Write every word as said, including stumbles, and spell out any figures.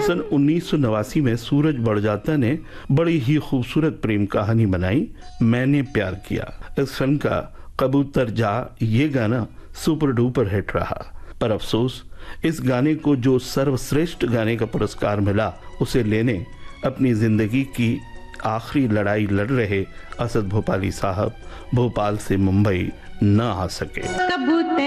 सन उन्नीस सौ नवासी में सूरज बड़जात्या ने बड़ी ही खूबसूरत प्रेम कहानी बनाई, मैंने प्यार किया। इस फिल्म का कबूतर जा ये गाना सुपर डुपर हिट रहा, पर अफसोस इस गाने को जो सर्वश्रेष्ठ गाने का पुरस्कार मिला उसे लेने अपनी जिंदगी की आखिरी लड़ाई लड़ रहे असद भोपाली साहब भोपाल से मुंबई न आ सके।